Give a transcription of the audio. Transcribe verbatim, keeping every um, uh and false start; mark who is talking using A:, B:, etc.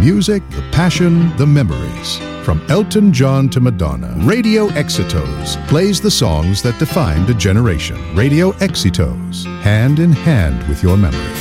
A: music, the passion, the memories. From Elton John to Madonna, Radio Exitos plays the songs that defined a generation. Radio Exitos, hand in hand with your memory.